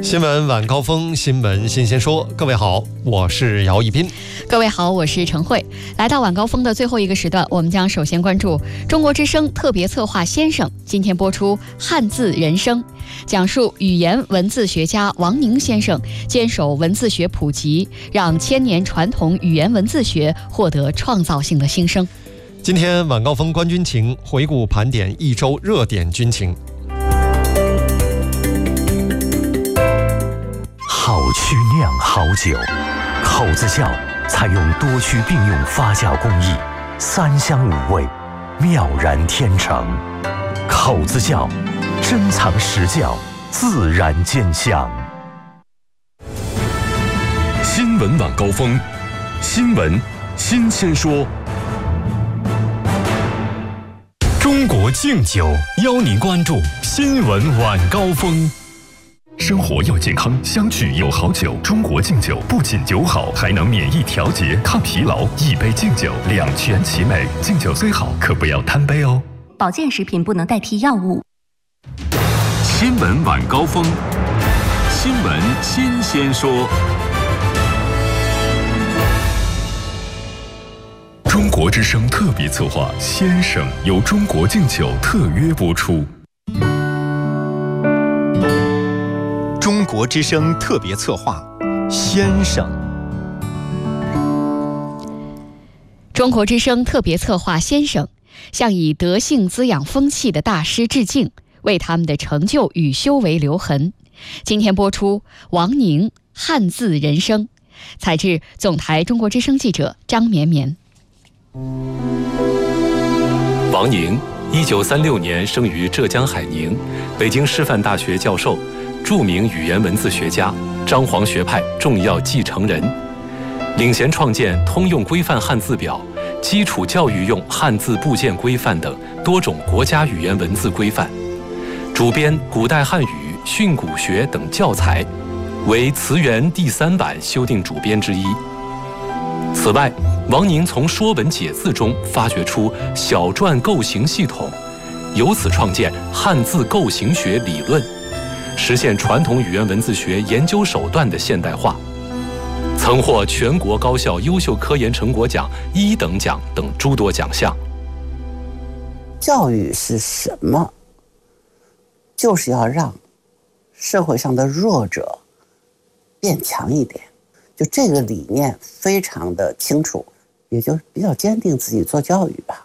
新闻晚高峰，新闻新鲜说。各位好，我是姚一斌。 各位好，我是陈慧。来到晚高峰的最后一个时段，我们将首先关注中国之声特别策划先生今天播出汉字人生，讲述语言文字学家王宁先生坚守文字学普及，让千年传统语言文字学获得创造性的新生。 今天晚高峰观军情，回顾盘点一周热点军情。 好曲酿好酒，口子窖采用多区并用发酵工艺，三香五味，妙然天成。口子窖珍藏实窖，自然见香。 新闻晚高峰，新闻新鲜说。中国敬酒邀您关注新闻晚高峰。生活要健康，相聚有好酒。中国敬酒不仅酒好，还能免疫调节、抗疲劳。一杯敬酒，两全其美。敬酒虽好，可不要贪杯哦。 保健食品不能代替药物。 新闻晚高峰，新闻新鲜说。中国之声特别策划《先生》由中国敬酒特约播出。 中国之声特别策划《先生》。 中国之声特别策划《先生》，向以德性滋养风气的大师致敬，为他们的成就与修为留痕。今天播出王宁汉字人生，采制总台中国之声记者张绵绵。 王宁1936年生于浙江海宁，北京师范大学教授，著名语言文字学家，张黄学派重要继承人，领衔创建通用规范汉字表、基础教育用汉字部件规范等多种国家语言文字规范，主编古代汉语、训诂学等教材，为词源第3版修订主编之一。此外，王宁从《说文解字》中发掘出小篆构形系统，由此创建汉字构形学理论，实现传统语言文字学研究手段的现代化，曾获全国高校优秀科研成果奖1等奖等诸多奖项。 教育是什么？就是要让社会上的弱者变强一点，就这个理念非常的清楚，也就比较坚定自己做教育吧。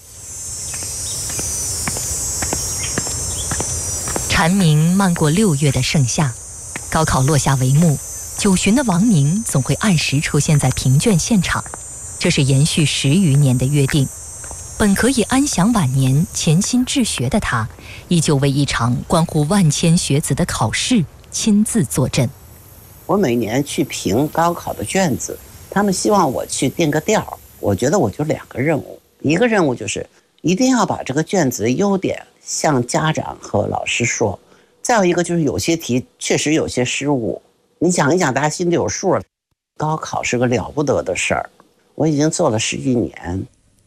蝉鸣漫过6月的盛夏，高考落下帷幕，9旬的王宁总会按时出现在评卷现场，这是延续10余年的约定。本可以安享晚年、潜心治学的他，依旧为一场关乎万千学子的考试亲自坐镇。 我每年去评高考的卷子，他们希望我去定个调，我觉得我就2个任务，一个任务就是一定要把这个卷子的优点向家长和老师说，再有一个就是有些题确实有些失误，你讲一讲大家心里有数。高考是个了不得的事儿，我已经做了10余年。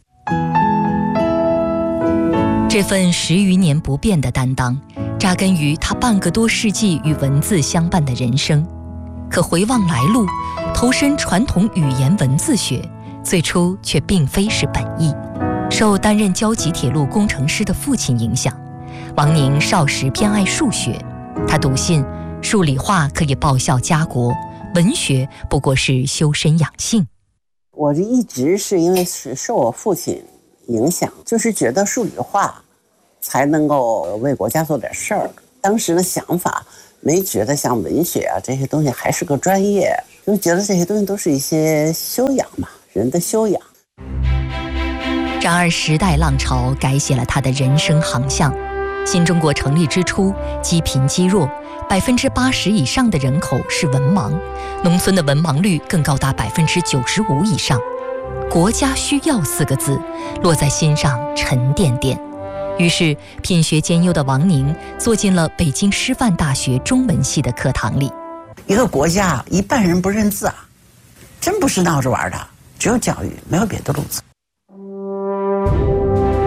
这份10余年不变的担当，扎根于他半个多世纪与文字相伴的人生。可回望来路，投身传统语言文字学，最初却并非是本意。受担任交集铁路工程师的父亲影响，王宁少时偏爱数学，他笃信数理化可以报效家国，文学不过是修身养性。 我这一直是因为是受我父亲影响，就是觉得数理化才能够为国家做点事儿。当时的想法没觉得像文学啊这些东西还是个专业，就觉得这些东西都是一些修养嘛，人的修养。 然而时代浪潮改写了他的人生航向。新中国成立之初，积贫积弱，80%以上的人口是文盲，农村的文盲率更高达95%以上。国家需要4个字落在心上沉甸甸。于是品学兼优的王宁坐进了北京师范大学中文系的课堂里。 一个国家1半人不认字啊，真不是闹着玩的，只有教育，没有别的路子。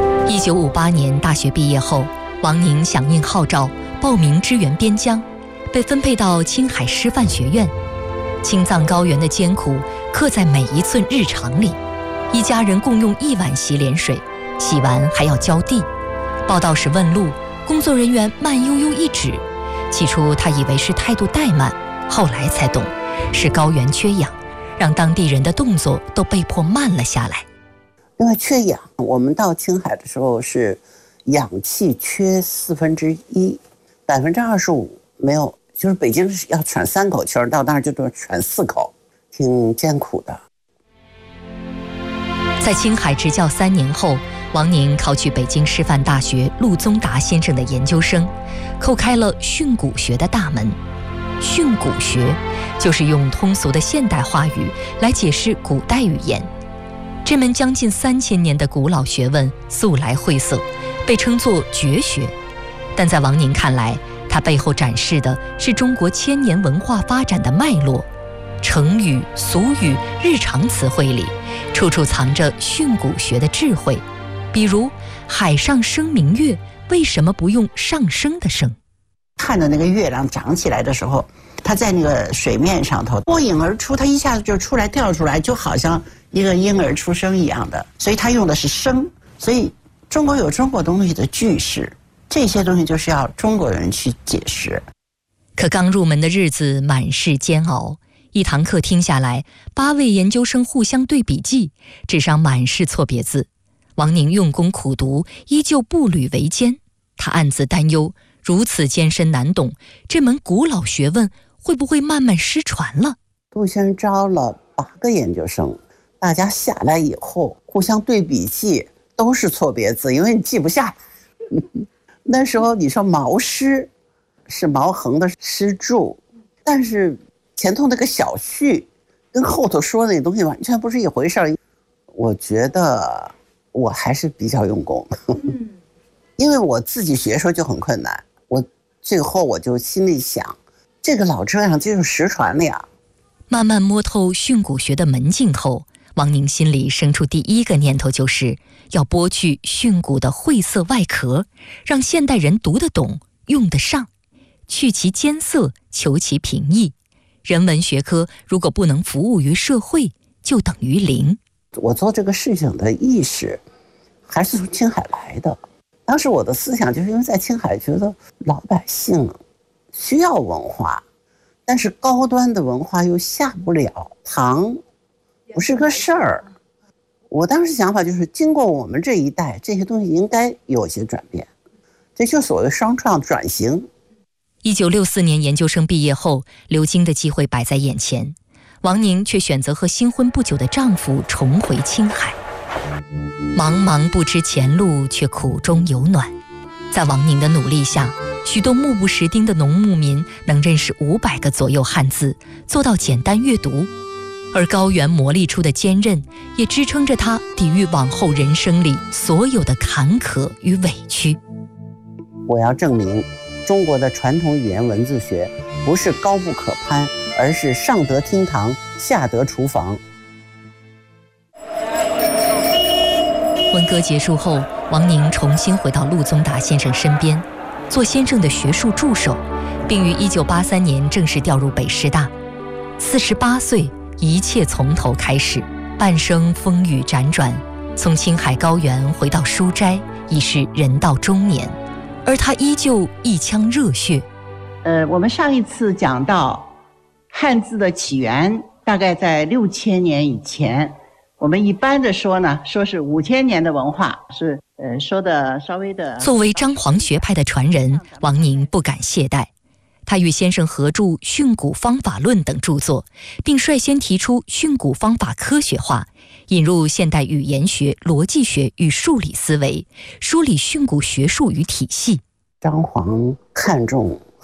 1958年大学毕业后，王宁响应号召报名支援边疆， 被分配到青海师范学院。青藏高原的艰苦刻在每一寸日常里，一家人共用1碗洗脸水，洗完还要浇地。报到时问路，工作人员慢悠悠一指，起初他以为是态度怠慢，后来才懂，是高原缺氧，让当地人的动作都被迫慢了下来。 因为缺氧，我们到青海的时候是氧气缺1/4， 25%没有，就是北京是要喘3口气儿，到那儿就都喘4口，挺艰苦的。 在青海执教3年后，王宁考取北京师范大学陆宗达先生的研究生，叩开了训诂学的大门。训诂学就是用通俗的现代话语来解释古代语言。这门将近3000年的古老学问素来晦涩，被称作绝学。但在王宁看来，它背后展示的是中国千年文化发展的脉络。成语、俗语、日常词汇里，处处藏着训诂学的智慧。比如海上生明月，为什么不用上升的升？ 看着那个月亮长起来的时候，它在那个水面上头脱颖而出，它一下子就出来跳出来，就好像一个婴儿出生一样的，所以它用的是升。所以中国有中国东西的句式，这些东西就是要中国人去解释。 可刚入门的日子满是煎熬，一堂课听下来，8位研究生互相对笔记，纸上满是错别字。王宁用功苦读，依旧步履维艰。他暗自担忧，如此艰深难懂，这门古老学问会不会慢慢失传了？ 杜先招了8个研究生，大家下来以后互相对笔记，都是错别字，因为你记不下来。那时候你说毛诗是毛横的诗注，但是前头那个小序跟后头说的那东西完全不是一回事儿。我觉得我还是比较用功，因为我自己学的时候就很困难，我最后我就心里想，这个老这样就是实传了呀。 慢慢摸透训诂学的门径后，王宁心里生出第一个念头，就是要剥去训诂的晦涩外壳，让现代人读得懂、用得上，去其艰涩，求其平易。人文学科如果不能服务于社会，就等于零。 我做这个事情的意识还是从青海来的。当时我的思想就是因为在青海觉得老百姓需要文化，但是高端的文化又下不了堂，不是个事儿。我当时想法就是经过我们这一代，这些东西应该有些转变，这就所谓双创转型。 1964年研究生毕业后，留京的机会摆在眼前，王宁却选择和新婚不久的丈夫重回青海。茫茫不知前路，却苦中有暖。在王宁的努力下，许多目不识丁的农牧民能认识500个左右汉字，做到简单阅读。而高原磨砺出的坚韧，也支撑着他抵御往后人生里所有的坎坷与委屈。 我要证明中国的传统语言文字学不是高不可攀，而是上得厅堂，下得厨房。 文革结束后，王宁重新回到陆宗达先生身边，做先生的学术助手，并于1983年正式调入北师大。48岁，一切从头开始，半生风雨辗转，从青海高原回到书斋，已是人到中年，而他依旧一腔热血。 我们上一次讲到汉字的起源，大概在6000年以前。我们一般的说呢，说是5000年的文化，是说的稍微的。 作为张黄学派的传人，王宁不敢懈怠。他与先生合著《训诂方法论》等著作，并率先提出训诂方法科学化，引入现代语言学、逻辑学与数理思维，梳理训诂学术与体系。 张黄看重